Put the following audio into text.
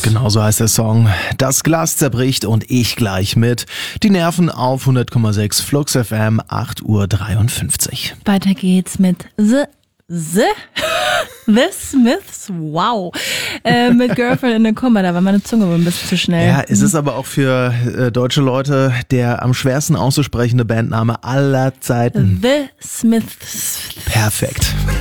Genau so heißt der Song. Das Glas zerbricht und ich gleich mit. Die Nerven auf 100,6 Flux FM, 8:53 Uhr. Weiter geht's mit The Smiths, wow. Mit Girlfriend in a Coma, da war meine Zunge wohl ein bisschen zu schnell. Ja, es ist aber auch für deutsche Leute der am schwersten auszusprechende Bandname aller Zeiten. The Smiths. Perfekt.